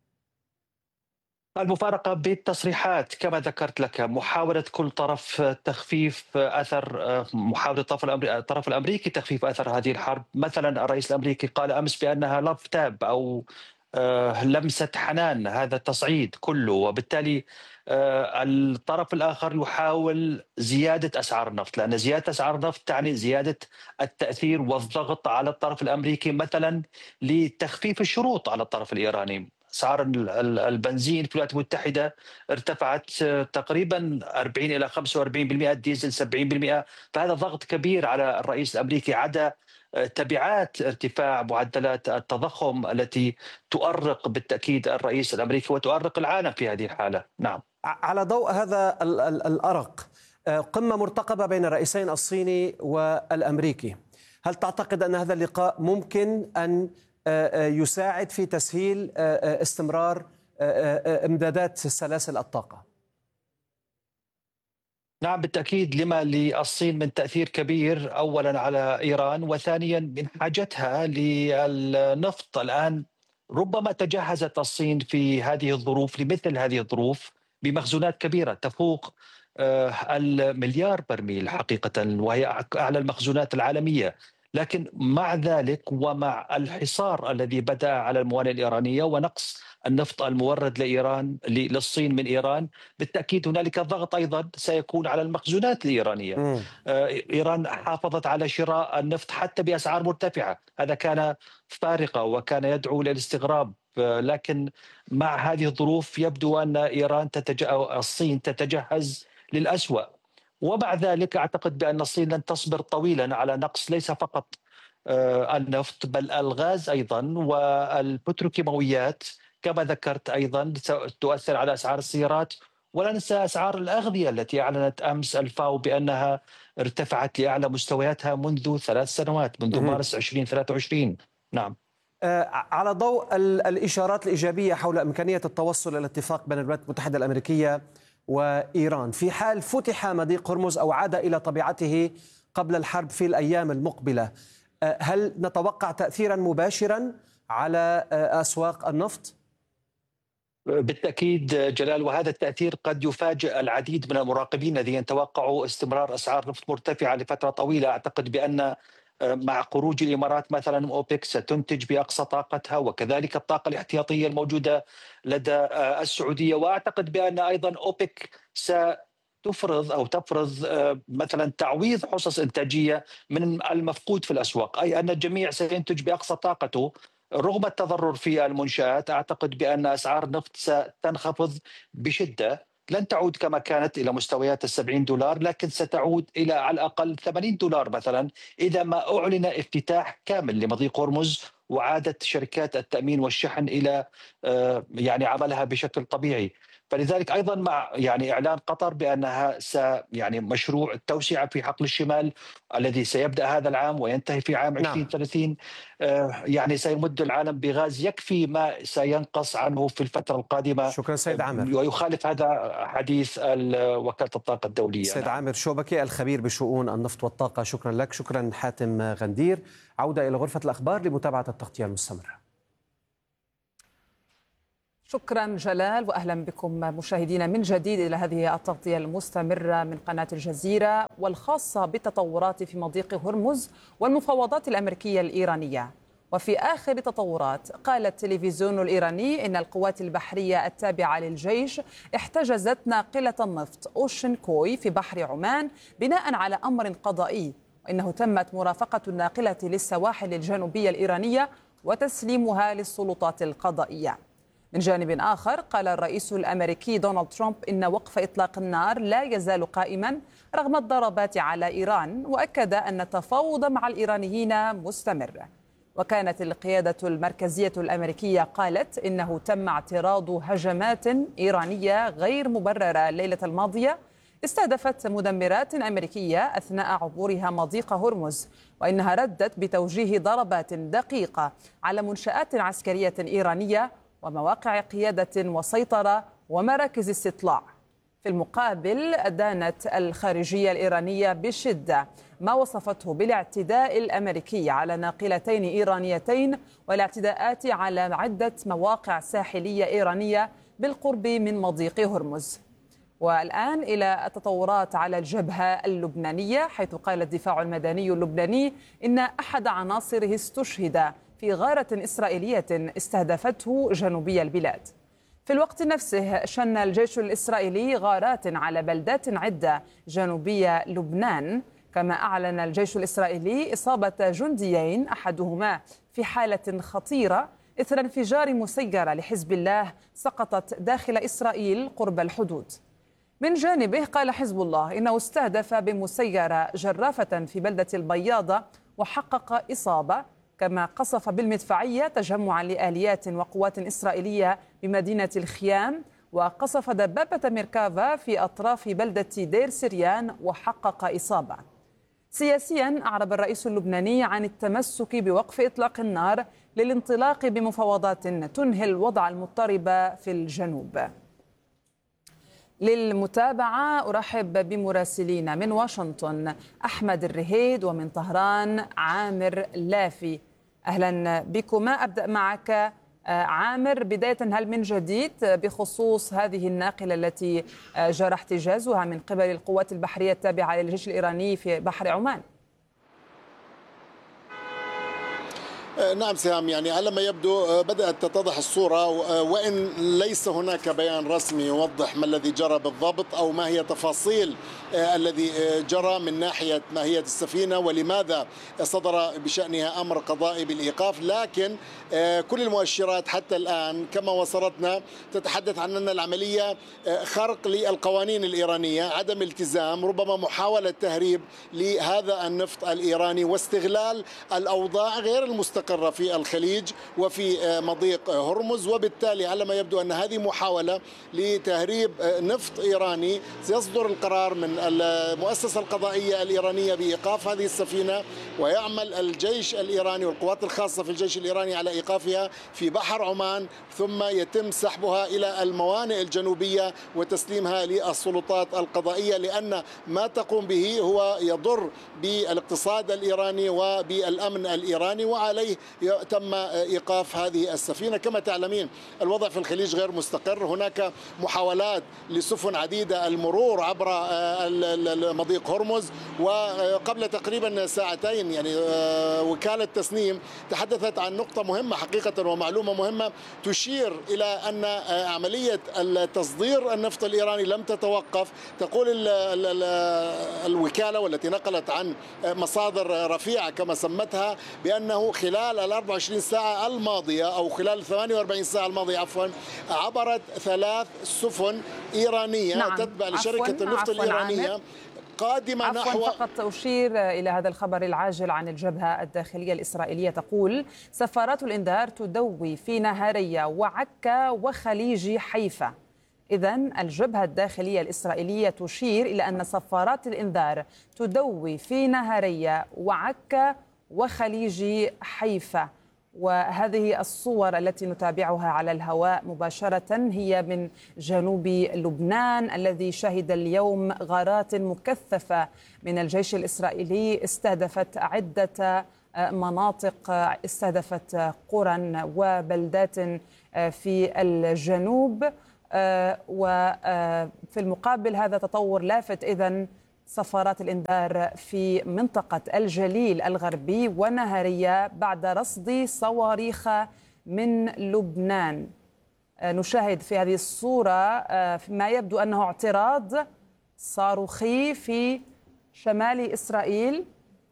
المفارقة بالتصريحات كما ذكرت لك، محاولة كل طرف تخفيف أثر، محاولة الطرف الأمريكي تخفيف أثر هذه الحرب. مثلا الرئيس الأمريكي قال أمس بأنها لاف تاب أو لمسة حنان هذا التصعيد كله، وبالتالي الطرف الآخر يحاول زيادة أسعار النفط، لأن زيادة أسعار النفط تعني زيادة التأثير والضغط على الطرف الأمريكي، مثلا لتخفيف الشروط على الطرف الإيراني. أسعار البنزين في الولايات المتحدة ارتفعت تقريبا 40 إلى 45%، الديزل 70%، فهذا ضغط كبير على الرئيس الأمريكي، عدا تبعات ارتفاع معدلات التضخم التي تؤرق بالتأكيد الرئيس الأمريكي وتؤرق العالم في هذه الحالة. نعم. على ضوء هذا الأرق، قمة مرتقبة بين الرئيسين الصيني والأمريكي، هل تعتقد أن هذا اللقاء ممكن أن يساعد في تسهيل استمرار امدادات سلاسل الطاقة؟ نعم بالتأكيد، لما للصين من تأثير كبير أولا على إيران، وثانيا من حاجتها للنفط. الآن ربما تجهزت الصين في هذه الظروف لمثل هذه الظروف بمخزونات كبيرة تفوق المليار برميل حقيقة، وهي أعلى المخزونات العالمية. لكن مع ذلك ومع الحصار الذي بدأ على الموانئ الإيرانية ونقص النفط المورد لإيران للصين من إيران، بالتأكيد هنالك ضغط أيضا سيكون على المخزونات الإيرانية. إيران حافظت على شراء النفط حتى بأسعار مرتفعة، هذا كان فارقة وكان يدعو للاستغراب، لكن مع هذه الظروف يبدو أن الصين تتجهز للأسوأ. ومع ذلك أعتقد بأن الصين لن تصبر طويلا على نقص ليس فقط النفط بل الغاز أيضا والبتروكيماويات كما ذكرت أيضا تؤثر على أسعار السيارات. ولا ننسى أسعار الأغذية التي أعلنت أمس الفاو بأنها ارتفعت لأعلى مستوياتها منذ 3 سنوات، منذ مارس 2023. نعم. على ضوء الإشارات الإيجابية حول إمكانية التوصل إلى اتفاق بين الولايات المتحدة الأمريكية وإيران، في حال فتح مضيق هرمز أو عاد إلى طبيعته قبل الحرب في الأيام المقبلة، هل نتوقع تأثيرا مباشرا على أسواق النفط؟ بالتأكيد جلال، وهذا التأثير قد يفاجئ العديد من المراقبين الذين توقعوا استمرار أسعار نفط مرتفعة لفترة طويلة. أعتقد بأن مع خروج الإمارات مثلا أوبك ستنتج بأقصى طاقتها، وكذلك الطاقة الاحتياطية الموجودة لدى السعودية، وأعتقد بأن أيضا أوبك ستفرض أو تفرض مثلا تعويض حصص إنتاجية من المفقود في الأسواق، أي أن الجميع سينتج بأقصى طاقته رغم التضرر في المنشآت. أعتقد بأن أسعار النفط ستنخفض بشدة، لن تعود كما كانت إلى مستويات $70، لكن ستعود إلى على الأقل $80 مثلا إذا ما أعلن افتتاح كامل لمضيق هرمز وعادت شركات التأمين والشحن إلى يعني عملها بشكل طبيعي. فلذلك ايضا مع يعني اعلان قطر بانها يعني مشروع التوسعه في حقل الشمال الذي سيبدا هذا العام وينتهي في عام 2030 يعني سيمد العالم بغاز يكفي ما سينقص عنه في الفتره القادمه. شكرا سيد عامر. ويخالف هذا حديث وكاله الطاقه الدوليه. سيد عامر شوبكي الخبير بشؤون النفط والطاقه، شكرا لك. شكرا حاتم غندير. عوده الى غرفه الاخبار لمتابعه التغطيه المستمره. شكرا جلال، وأهلا بكم مشاهدينا من جديد إلى هذه التغطية المستمرة من قناة الجزيرة والخاصة بالتطورات في مضيق هرمز والمفاوضات الأمريكية الإيرانية. وفي آخر تطورات قال التلفزيون الإيراني إن القوات البحرية التابعة للجيش احتجزت ناقلة النفط أوشن كوي في بحر عمان بناء على أمر قضائي، وإنه تمت مرافقة الناقلة للسواحل الجنوبية الإيرانية وتسليمها للسلطات القضائية. من جانب آخر قال الرئيس الأمريكي دونالد ترامب إن وقف إطلاق النار لا يزال قائما رغم الضربات على إيران، وأكد أن التفاوض مع الإيرانيين مستمر. وكانت القيادة المركزية الأمريكية قالت إنه تم اعتراض هجمات إيرانية غير مبررة الليلة الماضية استهدفت مدمرات أمريكية أثناء عبورها مضيق هرمز، وإنها ردت بتوجيه ضربات دقيقة على منشآت عسكرية إيرانية ومواقع قيادة وسيطرة ومراكز استطلاع. في المقابل أدانت الخارجية الإيرانية بشدة ما وصفته بالاعتداء الأمريكي على ناقلتين إيرانيتين والاعتداءات على عدة مواقع ساحلية إيرانية بالقرب من مضيق هرمز. والآن إلى التطورات على الجبهة اللبنانية، حيث قال الدفاع المدني اللبناني إن أحد عناصره استشهد في غارة إسرائيلية استهدفته جنوبي البلاد. في الوقت نفسه شن الجيش الإسرائيلي غارات على بلدات عدة جنوبية لبنان، كما أعلن الجيش الإسرائيلي إصابة جنديين أحدهما في حالة خطيرة إثر انفجار مسيرة لحزب الله سقطت داخل إسرائيل قرب الحدود. من جانبه قال حزب الله إنه استهدف بمسيرة جرافة في بلدة البياضة وحقق إصابة، كما قصف بالمدفعية تجمعا لآليات وقوات إسرائيلية بمدينة الخيام، وقصف دبابة ميركافا في أطراف بلدة دير سريان وحقق إصابة. سياسيا أعرب الرئيس اللبناني عن التمسك بوقف إطلاق النار للانطلاق بمفاوضات تنهي الوضع المضطرب في الجنوب. للمتابعة أرحب بمراسلينا من واشنطن أحمد الرهيد، ومن طهران عامر لافي. أهلا بكما. أبدأ معك عامر، بداية هل من جديد بخصوص هذه الناقلة التي جرى احتجازها من قبل القوات البحرية التابعة للجيش الإيراني في بحر عمان؟ نعم سهام، يعني على ما يبدو بدأت تتضح الصورة، وإن ليس هناك بيان رسمي يوضح ما الذي جرى بالضبط أو ما هي تفاصيل الذي جرى من ناحية ماهية السفينة ولماذا صدر بشأنها أمر قضائي بالإيقاف، لكن كل المؤشرات حتى الآن كما وصلتنا تتحدث عن أن العملية خرق للقوانين الإيرانية، عدم التزام، ربما محاولة تهريب لهذا النفط الإيراني واستغلال الأوضاع غير المستقرة في الخليج وفي مضيق هرمز. وبالتالي على ما يبدو أن هذه محاولة لتهريب نفط إيراني. سيصدر القرار من المؤسسة القضائية الإيرانية بإيقاف هذه السفينة، ويعمل الجيش الإيراني والقوات الخاصة في الجيش الإيراني على إيقافها في بحر عمان، ثم يتم سحبها إلى الموانئ الجنوبية وتسليمها للسلطات القضائية، لأن ما تقوم به هو يضر بالاقتصاد الإيراني وبالأمن الإيراني، وعليه تم إيقاف هذه السفينة. كما تعلمين الوضع في الخليج غير مستقر، هناك محاولات لسفن عديدة المرور عبر مضيق هرمز، وقبل تقريبا ساعتين يعني وكالة تسنيم تحدثت عن نقطة مهمة حقيقة ومعلومة مهمة تشير إلى أن عملية تصدير النفط الإيراني لم تتوقف. تقول الوكالة والتي نقلت عن مصادر رفيعة كما سمتها بأنه خلال ال 24 ساعة الماضية أو خلال 48 ساعة الماضية عبرت 3 سفن إيرانية تتبع لشركة النفط الإيرانية قادمة نحو. فقط أشير إلى هذا الخبر العاجل عن الجبهة الداخلية الإسرائيلية، تقول سفارات الإنذار تدوي في نهارية وعكا وخليج حيفا إذن الجبهة الداخلية الإسرائيلية تشير إلى أن صفارات الإنذار تدوي في نهارية وعكا وخليج حيفا. وهذه الصور التي نتابعها على الهواء مباشرة هي من جنوب لبنان الذي شهد اليوم غارات مكثفة من الجيش الإسرائيلي استهدفت عدة مناطق، استهدفت قرى وبلدات في الجنوب. وفي المقابل هذا تطور لافت إذن صفارات الإنذار في منطقة الجليل الغربي ونهارية بعد رصد صواريخ من لبنان. نشاهد في هذه الصورة ما يبدو أنه اعتراض صاروخي في شمال إسرائيل.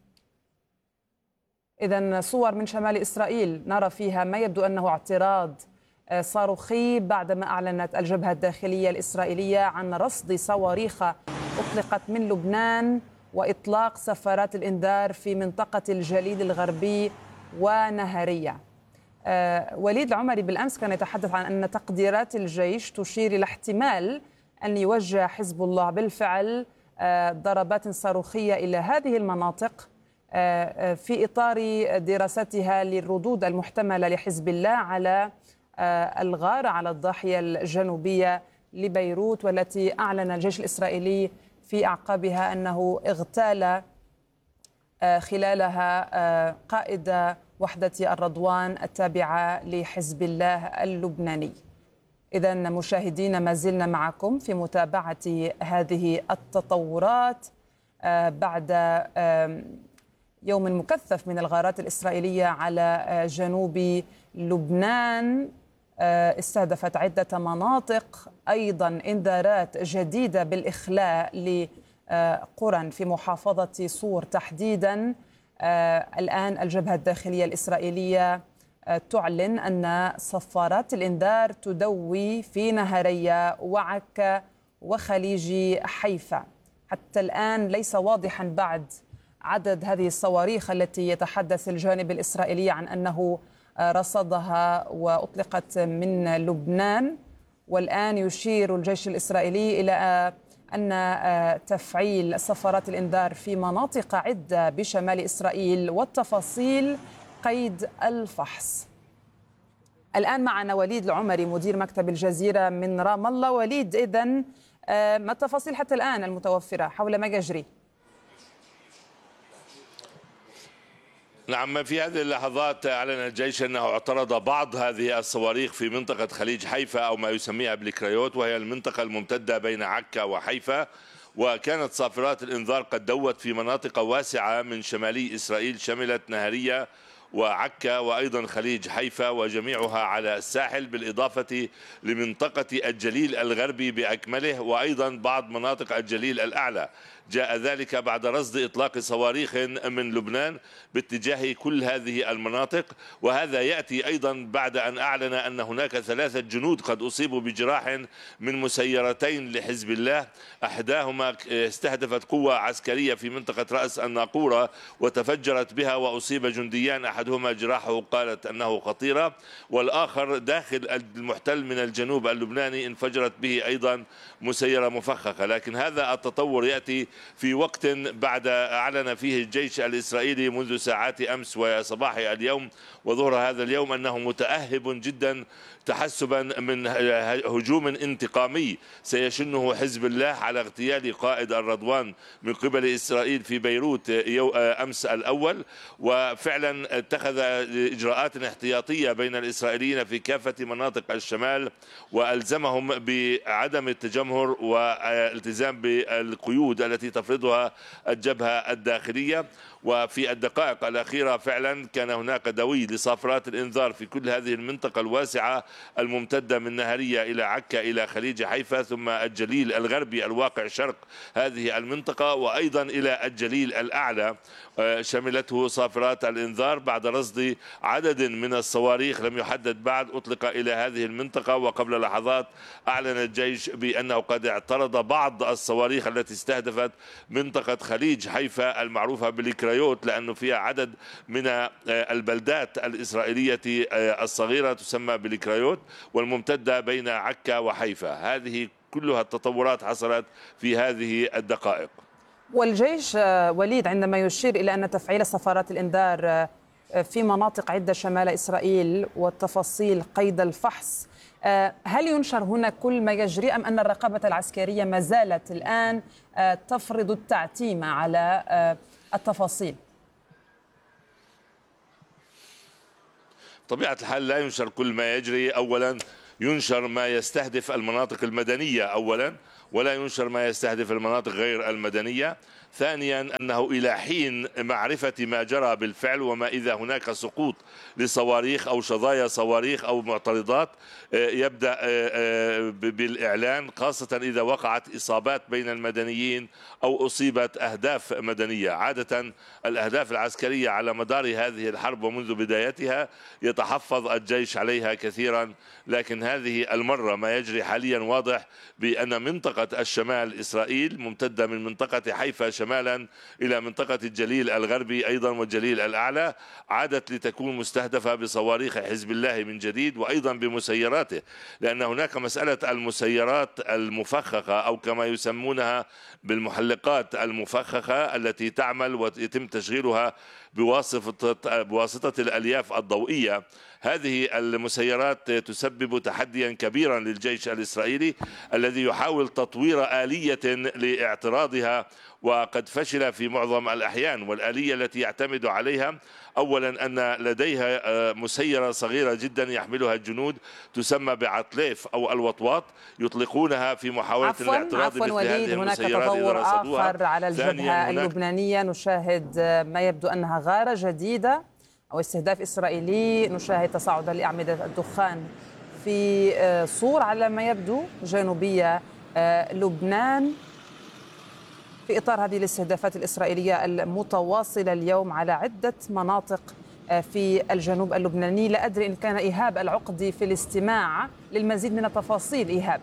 إذن صور من شمال إسرائيل نرى فيها ما يبدو أنه اعتراض صاروخي بعدما أعلنت الجبهة الداخلية الإسرائيلية عن رصد صواريخ أطلقت من لبنان وإطلاق سفارات الإنذار في منطقة الجليل الغربي ونهارية. وليد العمري بالأمس كان يتحدث عن أن تقديرات الجيش تشير إلى احتمال أن يوجه حزب الله بالفعل ضربات صاروخية إلى هذه المناطق في إطار دراستها للردود المحتملة لحزب الله على الغارة على الضاحية الجنوبية لبيروت، والتي أعلن الجيش الإسرائيلي في أعقابها أنه اغتال خلالها قائد وحدة الرضوان التابعة لحزب الله اللبناني. إذن مشاهدين ما زلنا معكم في متابعة هذه التطورات بعد يوم مكثف من الغارات الإسرائيلية على جنوب لبنان. استهدفت عدة مناطق، أيضا إنذارات جديدة بالإخلاء لقرى في محافظة صور تحديدا. الآن الجبهة الداخلية الإسرائيلية تعلن أن صفارات الإنذار تدوي في نهارية وعكا وخليج حيفا. حتى الآن ليس واضحا بعد عدد هذه الصواريخ التي يتحدث الجانب الإسرائيلي عن أنه رصدها وأطلقت من لبنان. والآن يشير الجيش الإسرائيلي إلى أن تفعيل صفارات الإنذار في مناطق عدة بشمال إسرائيل والتفاصيل قيد الفحص. الآن معنا وليد العمري مدير مكتب الجزيرة من رام الله. وليد، إذن ما التفاصيل حتى الآن المتوفرة حول ما يجري؟ نعم، في هذه اللحظات أعلن الجيش أنه اعترض بعض هذه الصواريخ في منطقة خليج حيفا أو ما يسميها بالكريوت، وهي المنطقة الممتدة بين عكا وحيفا. وكانت صافرات الإنذار قد دوت في مناطق واسعة من شمالي إسرائيل شملت نهارية وعكا وأيضا خليج حيفا وجميعها على الساحل، بالإضافة لمنطقة الجليل الغربي بأكمله وأيضا بعض مناطق الجليل الأعلى. جاء ذلك بعد رصد إطلاق صواريخ من لبنان باتجاه كل هذه المناطق، وهذا يأتي أيضا بعد أن أعلن أن هناك 3 جنود قد أصيبوا بجراح من مسيرتين لحزب الله، أحداهما استهدفت قوة عسكرية في منطقة رأس الناقورة وتفجرت بها وأصيب جنديان، أحدهما جراحه قالت أنه خطيرة، والآخر داخل المحتل من الجنوب اللبناني انفجرت به أيضا مسيرة مفخخة. لكن هذا التطور يأتي في وقت بعد أعلن فيه الجيش الإسرائيلي منذ ساعات أمس وصباح اليوم وظهر هذا اليوم أنه متأهب جدا تحسبا من هجوم انتقامي سيشنه حزب الله على اغتيال قائد الرضوان من قبل إسرائيل في بيروت أمس الأول. وفعلا اتخذ إجراءات احتياطية بين الإسرائيليين في كافة مناطق الشمال وألزمهم بعدم التجمهر والالتزام بالقيود التي تفرضها الجبهة الداخلية. وفي الدقائق الأخيرة فعلا كان هناك دوي لصافرات الإنذار في كل هذه المنطقة الواسعة الممتدة من نهارية إلى عكا إلى خليج حيفا ثم الجليل الغربي الواقع شرق هذه المنطقة وأيضا إلى الجليل الأعلى شملته صافرات الإنذار بعد رصد عدد من الصواريخ لم يحدد بعد أطلق إلى هذه المنطقة. وقبل لحظات أعلن الجيش بأنه قد اعترض بعض الصواريخ التي استهدفت منطقة خليج حيفا المعروفة بالكرايوت، لأنه فيها عدد من البلدات الإسرائيلية الصغيرة تسمى بالكرايوت والممتدة بين عكا وحيفا. هذه كلها التطورات حصلت في هذه الدقائق. والجيش وليد عندما يشير إلى أن تفعيل صفارات الإنذار في مناطق عدة شمال إسرائيل والتفاصيل قيد الفحص، هل ينشر هنا كل ما يجري أم أن الرقابة العسكرية ما زالت الآن تفرض التعتيم على التفاصيل؟ طبيعة الحال لا ينشر كل ما يجري. أولا ينشر ما يستهدف المناطق المدنية أولا، ولا ينشر ما يستهدف المناطق غير المدنية. ثانيا أنه إلى حين معرفة ما جرى بالفعل وما إذا هناك سقوط لصواريخ أو شظايا صواريخ أو معترضات يبدأ بالإعلان، خاصة إذا وقعت إصابات بين المدنيين أو أصيبت أهداف مدنية. عادة الأهداف العسكرية على مدار هذه الحرب ومنذ بدايتها يتحفظ الجيش عليها كثيرا، لكن هذه المرة ما يجري حاليا واضح بأن منطقة الشمال إسرائيل ممتدة من منطقة حيفا شمالا إلى منطقة الجليل الغربي أيضا والجليل الأعلى عادت لتكون مستهدفة بصواريخ حزب الله من جديد وأيضا بمسيراته، لأن هناك مسألة المسيرات المفخخة أو كما يسمونها بالمحلقات المفخخة التي تعمل ويتم تشغيلها بواسطة الألياف الضوئية. هذه المسيرات تسبب تحديا كبيرا للجيش الإسرائيلي الذي يحاول تطوير آلية لاعتراضها، وقد فشل في معظم الأحيان. والآلية التي يعتمد عليها أولا أن لديها مسيرة صغيرة جدا يحملها الجنود تسمى بعطليف أو الوطواط، يطلقونها في محاولة الاعتراض مثل هذه المسيرات. هناك تطور آخر على الجبهة اللبنانية، نشاهد ما يبدو أنها غارة جديدة أو استهداف إسرائيلي، نشاهد تصاعد لأعمدة الدخان في صور على ما يبدو جنوبية لبنان في إطار هذه الاستهدافات الإسرائيلية المتواصلة اليوم على عدة مناطق في الجنوب اللبناني. لا أدري إن كان إيهاب العقدي في الاستماع للمزيد من التفاصيل. إيهاب.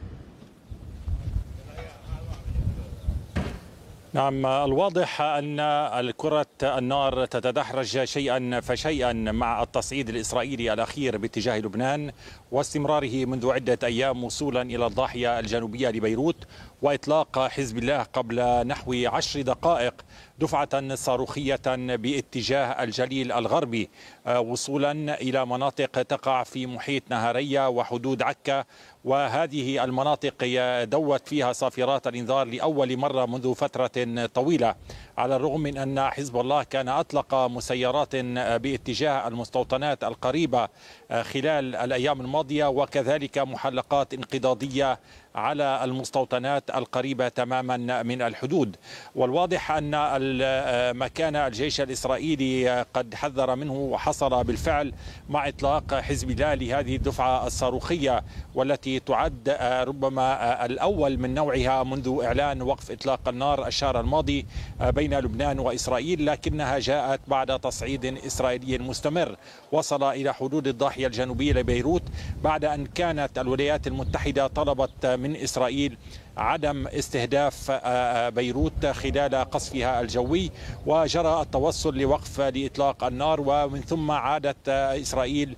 نعم، الواضح أن كرة النار تتدحرج شيئا فشيئا مع التصعيد الإسرائيلي الأخير باتجاه لبنان واستمراره منذ عدة أيام وصولا إلى الضاحية الجنوبية لبيروت، وإطلاق حزب الله قبل نحو 10 دقائق دفعة صاروخية باتجاه الجليل الغربي وصولا إلى مناطق تقع في محيط نهارية وحدود عكا، وهذه المناطق دوت فيها صافرات الإنذار لأول مرة منذ فترة طويلة، على الرغم من أن حزب الله كان أطلق مسيرات باتجاه المستوطنات القريبة خلال الأيام الماضية، وكذلك محلقات انقضاضية على المستوطنات القريبة تماما من الحدود. والواضح أن ما كان الجيش الإسرائيلي قد حذر منه وحصل بالفعل مع إطلاق حزب الله لهذه الدفعة الصاروخية، والتي تعد ربما الأول من نوعها منذ إعلان وقف إطلاق النار الشهر الماضي بين لبنان وإسرائيل، لكنها جاءت بعد تصعيد إسرائيلي مستمر وصل إلى حدود الضاحية الجنوبية لبيروت بعد أن كانت الولايات المتحدة طلبت من إسرائيل عدم استهداف بيروت خلال قصفها الجوي، وجرى التوصل لإطلاق النار، ومن ثم عادت إسرائيل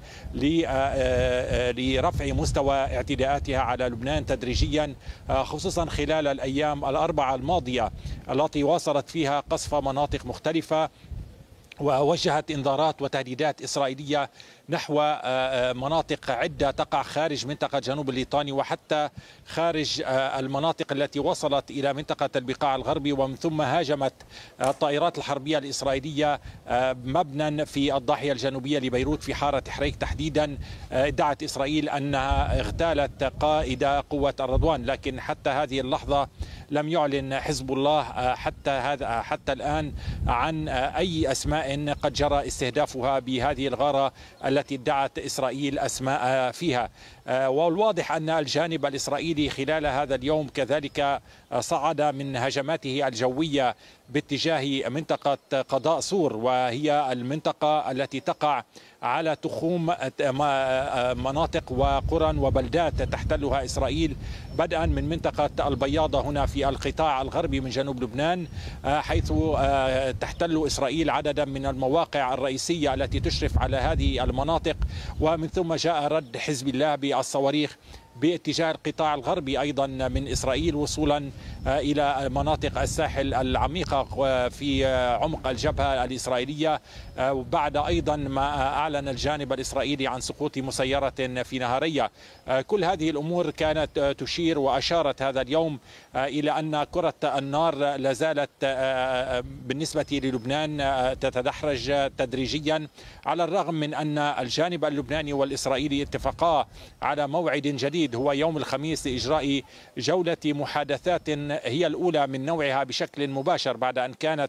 لرفع مستوى اعتداءاتها على لبنان تدريجيا، خصوصا خلال الأيام الأربعة الماضية التي واصلت فيها قصف مناطق مختلفة ووجهت انذارات وتهديدات إسرائيلية نحو مناطق عدة تقع خارج منطقة جنوب الليطاني وحتى خارج المناطق التي وصلت إلى منطقة البقاع الغربي، ومن ثم هاجمت الطائرات الحربية الإسرائيلية مبنى في الضاحية الجنوبية لبيروت في حارة حريك تحديدا. ادعت إسرائيل أنها اغتالت قائد قوة الرضوان، لكن حتى هذه اللحظة لم يعلن حزب الله حتى الآن عن أي أسماء قد جرى استهدافها بهذه الغارة التي ادعت إسرائيل أسماء فيها. والواضح أن الجانب الإسرائيلي خلال هذا اليوم كذلك صعد من هجماته الجوية باتجاه منطقة قضاء صور، وهي المنطقة التي تقع على تخوم مناطق وقرى وبلدات تحتلها إسرائيل، بدءا من منطقة البياضة هنا في القطاع الغربي من جنوب لبنان، حيث تحتل إسرائيل عددا من المواقع الرئيسية التي تشرف على هذه المناطق، ومن ثم جاء رد حزب الله بالصواريخ باتجاه القطاع الغربي أيضا من إسرائيل وصولا إلى مناطق الساحل العميقة في عمق الجبهة الإسرائيلية، بعد أيضا ما أعلن الجانب الإسرائيلي عن سقوط مسيرة في نهارية. كل هذه الأمور كانت تشير وأشارت هذا اليوم إلى أن كرة النار لازالت بالنسبة للبنان تتدحرج تدريجيا، على الرغم من أن الجانب اللبناني والإسرائيلي اتفقا على موعد جديد هو يوم الخميس لإجراء جولة محادثات هي الأولى من نوعها بشكل مباشر بعد أن كانت